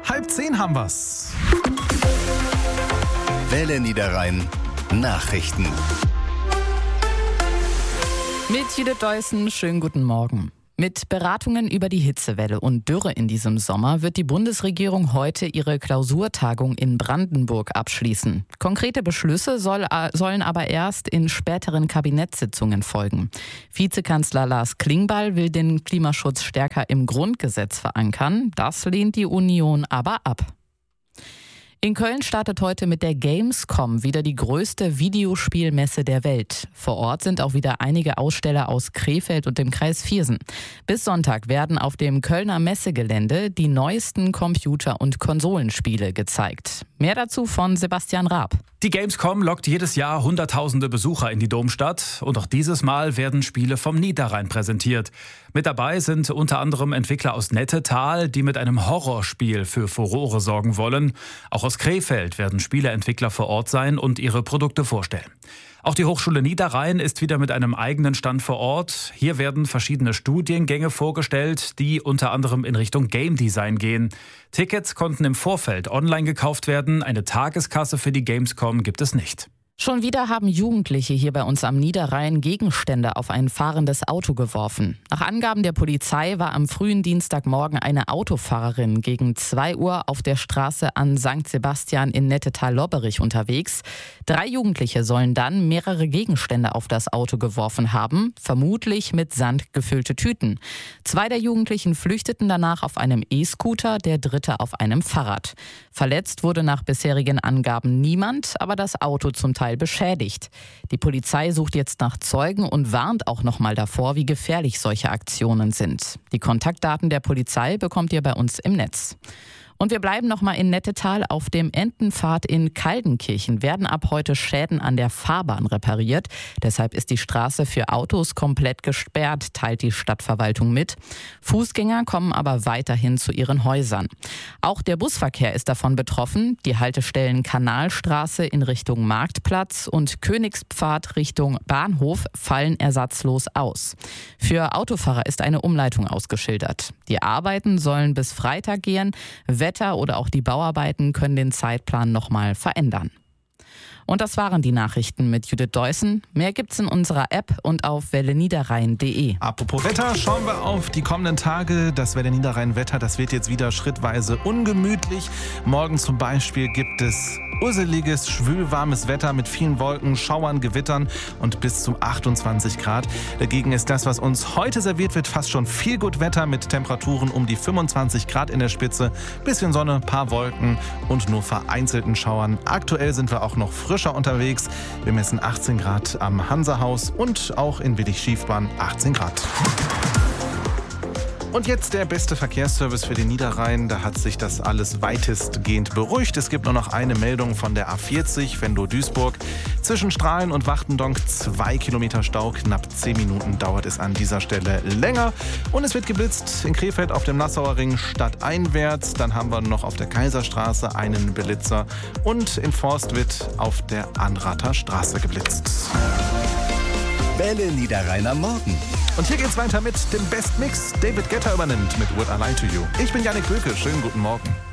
9:30 haben wir's. Welle Niederrhein Nachrichten. Mit Judith Deussen, schönen guten Morgen. Mit Beratungen über die Hitzewelle und Dürre in diesem Sommer wird die Bundesregierung heute ihre Klausurtagung in Brandenburg abschließen. Konkrete Beschlüsse sollen aber erst in späteren Kabinettssitzungen folgen. Vizekanzler Lars Klingbeil will den Klimaschutz stärker im Grundgesetz verankern. Das lehnt die Union aber ab. In Köln startet heute mit der Gamescom wieder die größte Videospielmesse der Welt. Vor Ort sind auch wieder einige Aussteller aus Krefeld und dem Kreis Viersen. Bis Sonntag werden auf dem Kölner Messegelände die neuesten Computer- und Konsolenspiele gezeigt. Mehr dazu von Sebastian Raab. Die Gamescom lockt jedes Jahr Hunderttausende Besucher in die Domstadt und auch dieses Mal werden Spiele vom Niederrhein präsentiert. Mit dabei sind unter anderem Entwickler aus Nettetal, die mit einem Horrorspiel für Furore sorgen wollen. Auch aus Krefeld werden Spieleentwickler vor Ort sein und ihre Produkte vorstellen. Auch die Hochschule Niederrhein ist wieder mit einem eigenen Stand vor Ort. Hier werden verschiedene Studiengänge vorgestellt, die unter anderem in Richtung Game Design gehen. Tickets konnten im Vorfeld online gekauft werden. Eine Tageskasse für die Gamescom gibt es nicht. Schon wieder haben Jugendliche hier bei uns am Niederrhein Gegenstände auf ein fahrendes Auto geworfen. Nach Angaben der Polizei war am frühen Dienstagmorgen eine Autofahrerin gegen 2 Uhr auf der Straße an St. Sebastian in Nettetal-Lobberich unterwegs. 3 Jugendliche sollen dann mehrere Gegenstände auf das Auto geworfen haben, vermutlich mit Sand gefüllte Tüten. 2 der Jugendlichen flüchteten danach auf einem E-Scooter, der 3. auf einem Fahrrad. Verletzt wurde nach bisherigen Angaben niemand, aber das Auto zum Teil beschädigt. Die Polizei sucht jetzt nach Zeugen und warnt auch nochmal davor, wie gefährlich solche Aktionen sind. Die Kontaktdaten der Polizei bekommt ihr bei uns im Netz. Und wir bleiben nochmal in Nettetal. Auf dem Entenpfad in Kaldenkirchen werden ab heute Schäden an der Fahrbahn repariert. Deshalb ist die Straße für Autos komplett gesperrt, teilt die Stadtverwaltung mit. Fußgänger kommen aber weiterhin zu ihren Häusern. Auch der Busverkehr ist davon betroffen. Die Haltestellen Kanalstraße in Richtung Marktplatz und Königspfad Richtung Bahnhof fallen ersatzlos aus. Für Autofahrer ist eine Umleitung ausgeschildert. Die Arbeiten sollen bis Freitag gehen. Wetter oder auch die Bauarbeiten können den Zeitplan nochmal verändern. Und das waren die Nachrichten mit Judith Deussen. Mehr gibt's in unserer App und auf welleniederrhein.de. Apropos Wetter, schauen wir auf die kommenden Tage. Das Welle Niederrhein Wetter, das wird jetzt wieder schrittweise ungemütlich. Morgen zum Beispiel gibt es urseliges, schwülwarmes Wetter mit vielen Wolken, Schauern, Gewittern und bis zu 28 Grad. Dagegen ist das, was uns heute serviert wird, fast schon viel gut Wetter mit Temperaturen um die 25 Grad in der Spitze. Bisschen Sonne, paar Wolken und nur vereinzelten Schauern. Aktuell sind wir auch noch frischer unterwegs. Wir messen 18 Grad am Hansahaus und auch in Willig-Schiefbahn 18 Grad. Und jetzt der beste Verkehrsservice für den Niederrhein. Da hat sich das alles weitestgehend beruhigt. Es gibt nur noch eine Meldung von der A40 Venlo-Duisburg. Zwischen Strahlen und Wachtendonk 2 Kilometer Stau. Knapp 10 Minuten dauert es an dieser Stelle länger. Und es wird geblitzt in Krefeld auf dem Nassauer Ring stadteinwärts. Dann haben wir noch auf der Kaiserstraße einen Blitzer. Und in Forst wird auf der Anrather Straße geblitzt. Welle Niederrhein am Morgen. Und hier geht's weiter mit dem Best Mix. David Guetta übernimmt mit Would I Lie to You. Ich bin Yannick Böke. Schönen guten Morgen.